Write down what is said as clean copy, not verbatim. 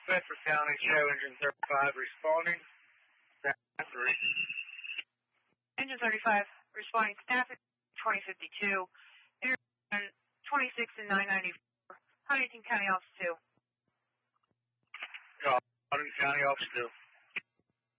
Bedford County, show engine 35 responding. Staff 3. Engine 35 responding. Staff 2052. Intersection 26 and 994. Huntington County Office 2. Huntington County Office 2.